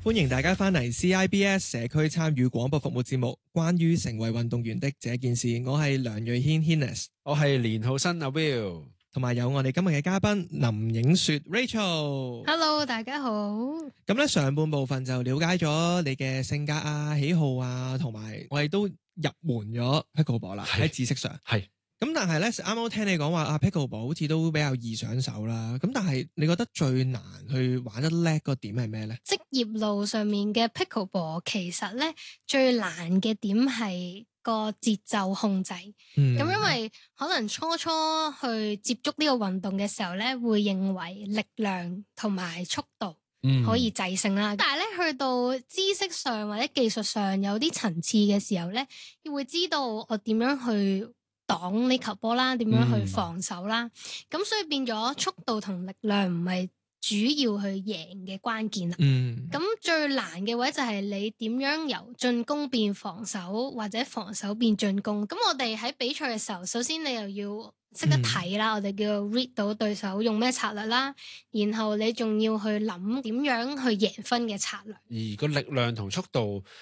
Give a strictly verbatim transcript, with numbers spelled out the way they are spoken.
歡迎大家翻嚟 C I B S 社區參與廣播服務節目，關於成為運動員的這件事，我係梁瑞軒 Hennis， 我係連浩新阿 Will， 同埋有我哋今日嘅嘉賓林影雪 Rachel。 Hello， 大家好。 咁咧上半部分就了解咗你嘅性格啊、喜好啊，同埋我哋都入門咗 Pickleball 啦，喺知識上係。 咁但係咧啱啱聽你講話啊 Pickleball 好似都比較易上手啦，咁但係你覺得最難去玩得叻個點係咩咧？ 職業路上面嘅 Pickleball 其實咧最難嘅點係個節奏控制，咁、嗯、因為可能初初去接觸呢個運動嘅時候咧，會認為力量同埋速度可以制勝啦，嗯、但係咧去到知識上或者技術上有啲層次嘅時候咧，要會知道我點樣去擋呢球波啦，點樣去防守啦，咁、嗯、所以變咗速度同力量唔係主要去贏嘅關鍵啦。嗯，咁最難嘅位就係你點樣由進攻變防守，或者防守變進攻。咁我哋喺比賽嘅時候，首先你又要識得睇啦，嗯、我哋叫 read 到對手用咩策略啦，然後你仲要去諗點樣去贏分嘅策略。 而個力量同速度